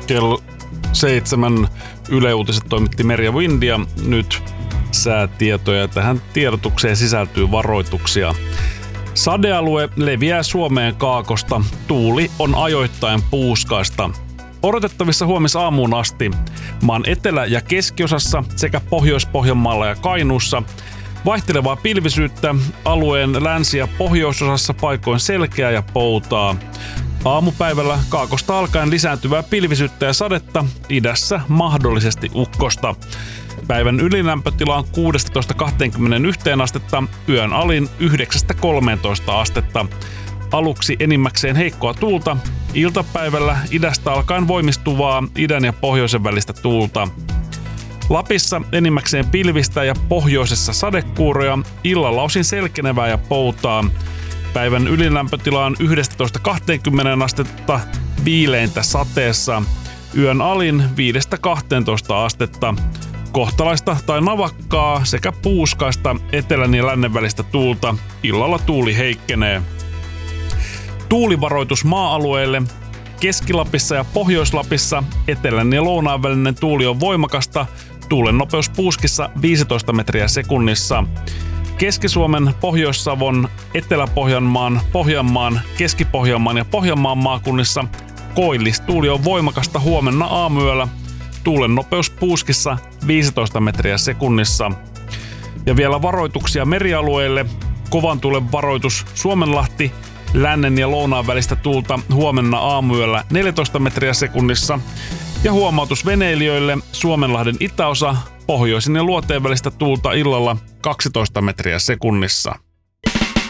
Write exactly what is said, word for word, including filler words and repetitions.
Kello seitsemän Yle Uutiset toimitti Merja Windia. Nyt säätietoja. Tähän tiedotukseen sisältyy varoituksia. Sadealue leviää Suomeen kaakosta. Tuuli on ajoittain puuskaista. Odotettavissa huomisaamuun asti maan etelä- ja keskiosassa sekä Pohjois-Pohjanmaalla ja Kainuussa vaihtelevaa pilvisyyttä, alueen länsi- ja pohjoisosassa paikoin selkeää ja poutaa. Aamupäivällä kaakosta alkaen lisääntyvää pilvisyyttä ja sadetta, idässä mahdollisesti ukkosta. Päivän ylilämpötila on kuusitoista kaksikymmentäyksi astetta, yön alin yhdeksästä kolmeentoista astetta. Aluksi enimmäkseen heikkoa tuulta, iltapäivällä idästä alkaen voimistuvaa idän ja pohjoisen välistä tuulta. Lapissa enimmäkseen pilvistä ja pohjoisessa sadekuuroja, illalla osin selkenevää ja poutaa. Päivän ylilämpötila on yksitoista kaksikymmentä astetta, viileintä sateessa. Yön alin viidestä kahteentoista astetta. Kohtalaista tai navakkaa sekä puuskaista etelän ja lännen välistä tuulta. Illalla tuuli heikkenee. Tuulivaroitus maa-alueelle. Keski-Lapissa ja Pohjois-Lapissa etelän ja lounaan välinen tuuli on voimakasta. Tuulen nopeus puuskissa viisitoista metriä sekunnissa. Keski-Suomen, Pohjois-Savon, Etelä-Pohjanmaan, Pohjanmaan, Keski-Pohjanmaan ja Pohjanmaan maakunnissa koillistuuli on voimakasta huomenna aamuyöllä. Tuulen nopeus puuskissa viisitoista metriä sekunnissa. Ja vielä varoituksia merialueille. Kovan tuulen varoitus Suomenlahti, lännen ja lounaan välistä tuulta huomenna aamuyöllä neljätoista metriä sekunnissa. Ja huomautus veneilijöille Suomenlahden itäosa, pohjoisin ja luoteen välistä tuulta illalla kaksitoista metriä sekunnissa.